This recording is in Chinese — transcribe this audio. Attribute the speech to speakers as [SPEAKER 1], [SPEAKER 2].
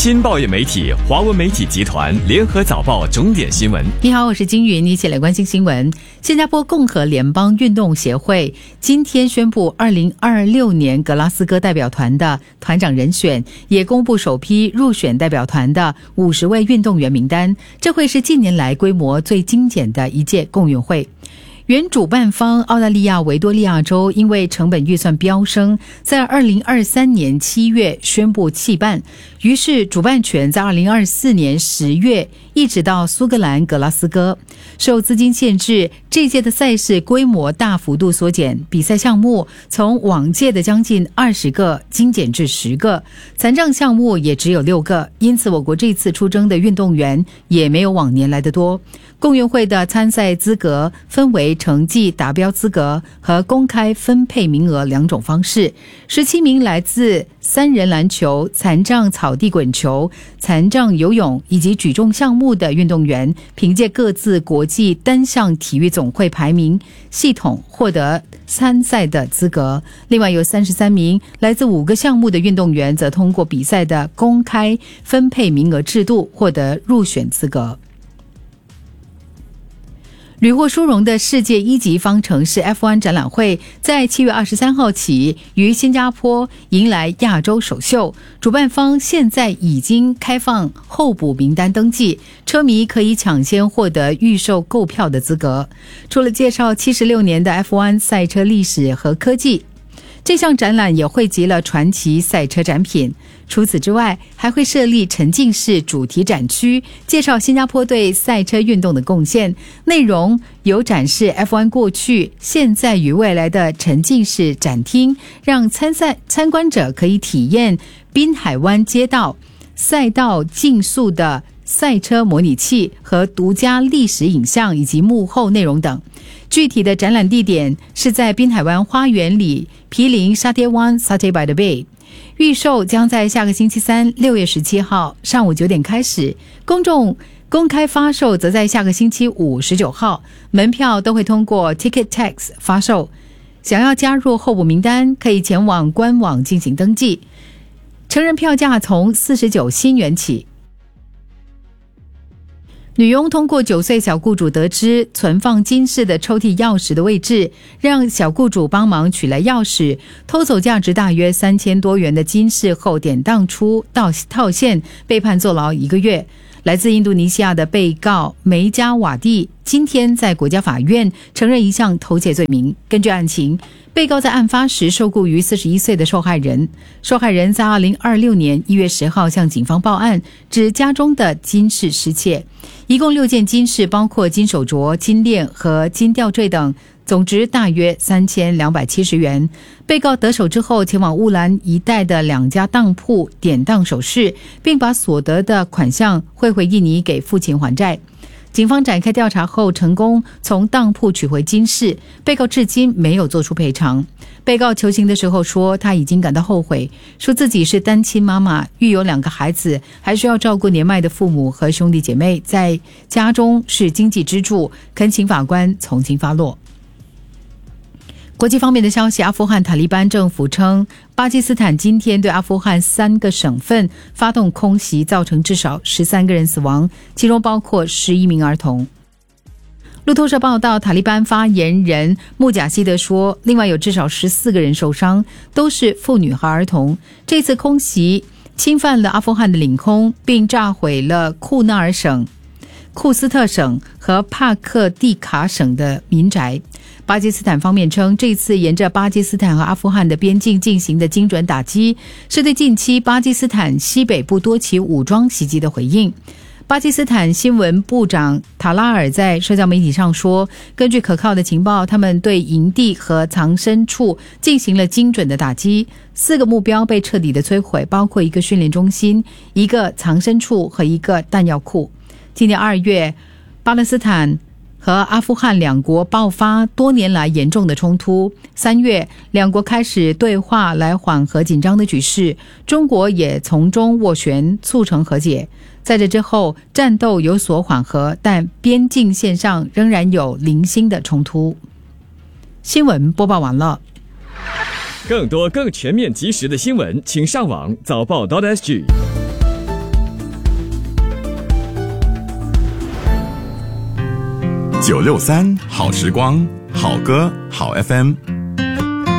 [SPEAKER 1] 新报业媒体华文媒体集团联合早报重点新闻。
[SPEAKER 2] 你好，我是金云，一起来关心新闻。新加坡共和联邦运动协会今天宣布2026年格拉斯哥代表团的团长人选，也公布首批入选代表团的50位运动员名单，这会是近年来规模最精简的一届共运会。原主办方澳大利亚维多利亚州因为成本预算飙升，在2023年7月宣布弃办，于是主办权在2024年10月一直到苏格兰格拉斯哥。受资金限制，这届的赛事规模大幅度缩减，比赛项目从往届的将近20个精简至10个，残障项目也只有6个，因此我国这次出征的运动员也没有往年来得多。共运会的参赛资格分为成绩达标资格和公开分配名额两种方式。17名来自3人篮球、残障草地滚球、残障游泳以及举重项目的运动员，凭借各自国际单项体育总会排名系统获得参赛的资格。另外有33名来自5个项目的运动员，则通过比赛的公开分配名额制度获得入选资格。屡获殊荣的世界一级方程式 F1 展览会在7月23号起于新加坡迎来亚洲首秀，主办方现在已经开放候补名单登记，车迷可以抢先获得预售购票的资格。除了介绍76年的 F1 赛车历史和科技，这项展览也汇集了传奇赛车展品。除此之外，还会设立沉浸式主题展区，介绍新加坡对赛车运动的贡献。内容有展示 F1 过去、现在与未来的沉浸式展厅，让参观者可以体验滨海湾街道、赛道竞速的赛车模拟器和独家历史影像以及幕后内容等。具体的展览地点是在滨海湾花园里毗邻沙爹湾 Satay by the Bay。预售将在下个星期三6月17号上午9点开始，公众公开发售则在下个星期五19号，门票都会通过 TicketTax 发售。想要加入候补名单，可以前往官网进行登记，成人票价从49新元起。女佣通过9岁小雇主得知存放金饰的抽屉钥匙的位置，让小雇主帮忙取来钥匙，偷走价值大约3000多元的金饰后典当出套现，被判坐牢1个月。来自印度尼西亚的被告梅加瓦蒂今天在国家法院承认一项偷窃罪名。根据案情，被告在案发时受雇于41岁的受害人，受害人在2026年1月10号向警方报案，指家中的金饰失窃。一共6件金饰，包括金手镯、金链和金吊坠等，总值大约3270元。被告得手之后，前往乌兰一带的2家当铺典当首饰，并把所得的款项汇回印尼给父亲还债。警方展开调查后，成功从当铺取回金饰，被告至今没有做出赔偿。被告求情的时候说，他已经感到后悔，说自己是单亲妈妈，育有2个孩子，还需要照顾年迈的父母和兄弟姐妹，在家中是经济支柱，恳请法官从轻发落。国际方面的消息，阿富汗塔利班政府称，巴基斯坦今天对阿富汗3个省份发动空袭，造成至少13个人死亡，其中包括11名儿童。路透社报道，塔利班发言人穆贾希德说，另外有至少14个人受伤，都是妇女和儿童。这次空袭侵犯了阿富汗的领空，并炸毁了库纳尔省、库斯特省和帕克蒂卡省的民宅。巴基斯坦方面称，这次沿着巴基斯坦和阿富汗的边境进行的精准打击，是对近期巴基斯坦西北部多起武装袭击的回应。巴基斯坦新闻部长塔拉尔在社交媒体上说，根据可靠的情报，他们对营地和藏身处进行了精准的打击，4个目标被彻底的摧毁，包括1个训练中心、1个藏身处和1个弹药库。今年2月，巴勒斯坦和阿富汗2国爆发多年来严重的冲突。3月，2国开始对话来缓和紧张的局势，中国也从中斡旋，促成和解。在这之后，战斗有所缓和，但边境线上仍然有零星的冲突。新闻播报完了。
[SPEAKER 1] 更多更全面及时的新闻，请上网早报.sg。
[SPEAKER 3] 963好时光，好歌好 FM。